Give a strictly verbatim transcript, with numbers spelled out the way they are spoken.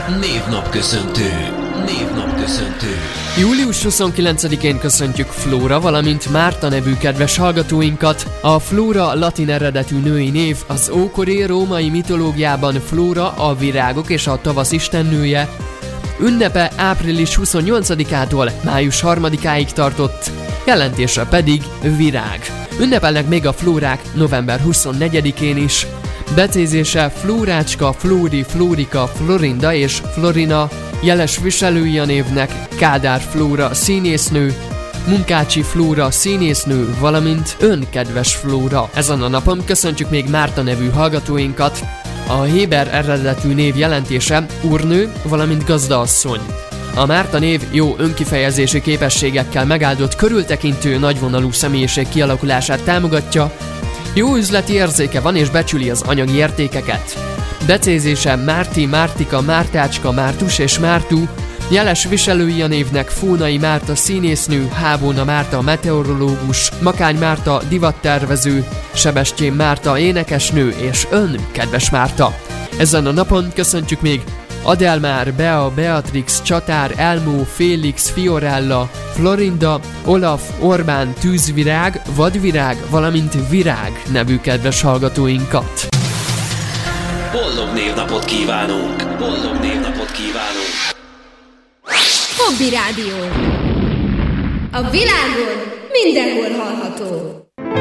Névnapköszöntő. Névnapköszöntő. július huszonkilencedikén köszöntjük Flóra, valamint Márta nevű kedves hallgatóinkat. A Flóra latin eredetű női név, az ókori római mitológiában Flóra a virágok és a tavasz istennője. Ünnepe április huszonnyolcadikától május harmadikáig tartott, jelentése pedig virág. Ünnepelnek még a Flórák november huszonnegyedikén is. Becézése Flórácska, Flóri, Flórika, Florinda és Florina, jeles viselői a névnek Kádár Flóra színésznő, Munkácsi Flóra színésznő, valamint önkedves Flóra. Ezen a napon köszöntjük még Márta nevű hallgatóinkat. A héber eredetű név jelentése úrnő, valamint gazdaasszony. A Márta név jó önkifejezési képességekkel megáldott, körültekintő, nagyvonalú személyiség kialakulását támogatja, jó üzleti érzéke van és becsüli az anyagi értékeket. Becézése Márti, Mártika, Mártácska, Mártus és Mártú, jeles viselői a névnek Fónai Márta színésznő, Hábóna Márta meteorológus, Makány Márta divattervező, Sebestyén Márta énekesnő és ön, kedves Márta. Ezen a napon köszöntjük még Adelmár, Bea, Beatrix, Csatár, Elmó, Félix, Fiorella, Florinda, Olaf, Orbán, Tűzvirág, Vadvirág, valamint Virág nevű kedves hallgatóinkat. Boldog névnapot kívánunk! Boldog névnapot kívánunk! Hobby Rádió. A világon mindenhol hallható.